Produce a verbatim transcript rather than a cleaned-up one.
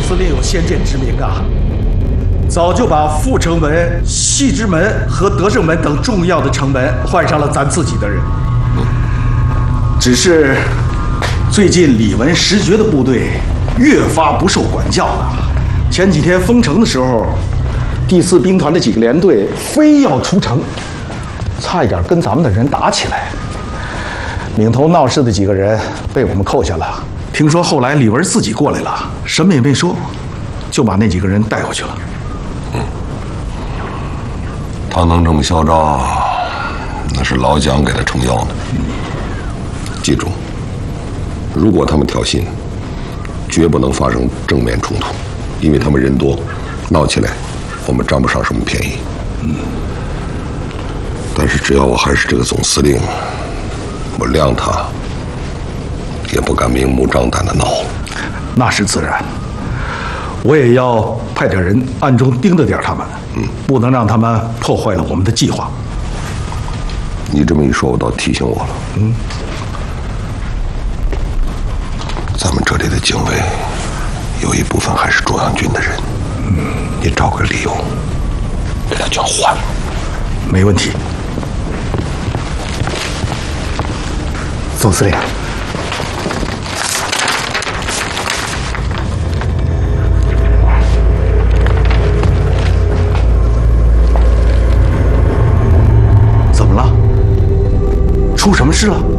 司令有先见之明啊，早就把阜成门、西直门和德胜门等重要的城门换上了咱自己的人。只是最近李文石觉的部队越发不受管教了。前几天封城的时候，第四兵团的几个连队非要出城，差一点跟咱们的人打起来。领头闹事的几个人被我们扣下了。听说后来李文自己过来了，什么也没说，就把那几个人带回去了。 嗯，他能这么嚣张，那是老蒋给他撑腰的。嗯，记住，如果他们挑衅，绝不能发生正面冲突，因为他们人多，闹起来，我们占不上什么便宜。嗯，但是只要我还是这个总司令，我谅他也不敢明目张胆的闹。 那是自然，我也要派点人暗中盯着点他们，嗯，不能让他们破坏了我们的计划。 你这么一说，我倒提醒我了。嗯，咱们这里的警卫有一部分还是中央军的人，嗯，你找个理由给他全换了。 没问题。总司令，怎么了？出什么事了？